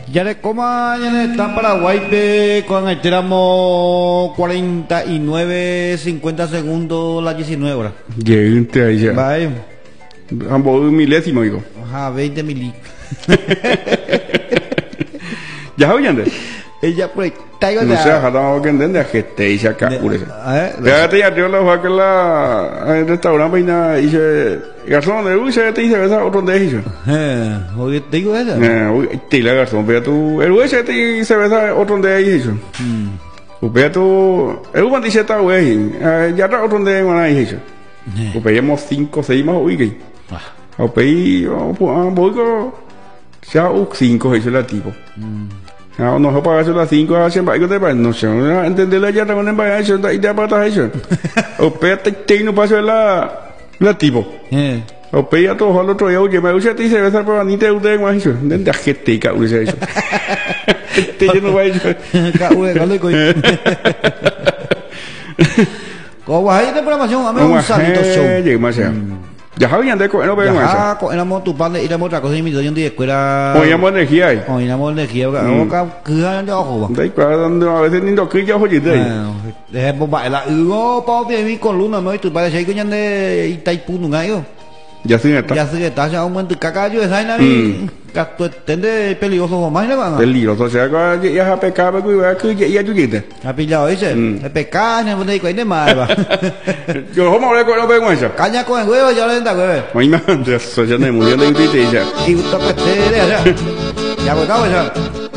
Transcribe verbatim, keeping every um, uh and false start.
Ya le coma, ya le está Paraguay pe, con el tramo cuarenta y nueve, cincuenta segundos, las diecinueve horas. Gente ahí ya. Vaya. Ambos un milésimo, digo. Ajá, veinte mil. Ya oyen. Ella por ahí. Taigo No sé, ahora que entender que te dice acá, pureza. Fíjate, ya te lo que la en el restaurante peina dice, garzón de uy, se te dice esa otro de ellos. Eh, oye, te digo esa. Eh, uy, te la garzón, pero tú, el güey se te dice esa otro de ellos. Upea tu, el güey dice esta güey, ya está otro de ellos. Upeamos cinco, seis más uy que. Upei, voy con, ya u cinco eso la tipo. No, no se paga las cinco a cien baicos de pan. No sé, entenderla ya tengo en baile eso y ya para eso. O pete te no pasa la la tipo. Eh. O pe ya todo el otro día oye, me usa ti se va a para ni te usted más eso. De gente ka usa eso. Te yo no va eso. Ka usa con lo que. Como hay de programación, a mí un salito show. Llegamos ya. Ya habían de no veo más. Ya, éramos tu pan, éramos otra cosa y mi doña de escuela. Oíamos energía ahí. Oíamos energía, acá cứ cho hồ. Đấy quả a veces ni lo que ya oye đấy. Để một bài là ừ có bao tiền mi con luna mới từ bài thấy có nhân de Itaipu no ngay. Ya se está. Ya se está, ya aumenta cacayo de saina mi. Cacto tende peligroso más, ¿no? Peligroso, o sea, que ya ha pecado, que ya que ya tú dices. Ha pillado ese. El pecado, no me digo, no más. Yo cómo le cono vengo eso. Caña con el huevo, ya le da huevo. Oye, man, eso ya no murió de un ya. Y usted que te ya. Ya botado ya.